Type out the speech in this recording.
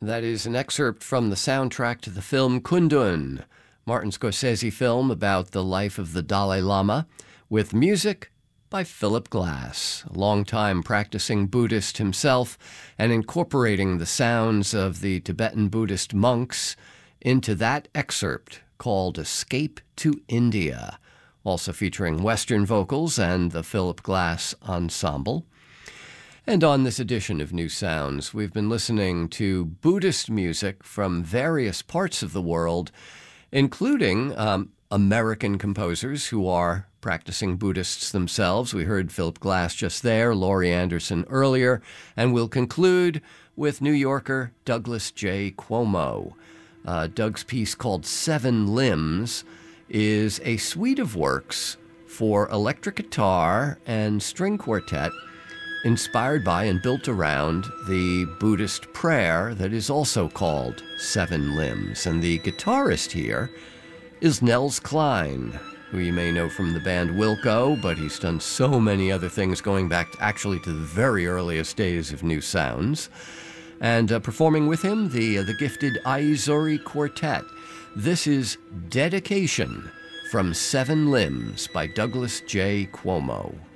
That is an excerpt from the soundtrack to the film Kundun, Martin Scorsese film about the life of the Dalai Lama, with music by Philip Glass, a longtime practicing Buddhist himself, and incorporating the sounds of the Tibetan Buddhist monks into that excerpt called Escape to India, also featuring Western vocals and the Philip Glass Ensemble. And on this edition of New Sounds, we've been listening to Buddhist music from various parts of the world, including American composers who are practicing Buddhists themselves. We heard Philip Glass just there, Laurie Anderson earlier, and we'll conclude with New Yorker Douglas J. Cuomo. Doug's piece called Seven Limbs is a suite of works for electric guitar and string quartet inspired by and built around the Buddhist prayer that is also called Seven Limbs. And the guitarist here is Nels Cline, who you may know from the band Wilco, but he's done so many other things going back actually to the very earliest days of New Sounds. And performing with him, the gifted Aizuri Quartet. This is Dedication from Seven Limbs by Douglas J. Cuomo.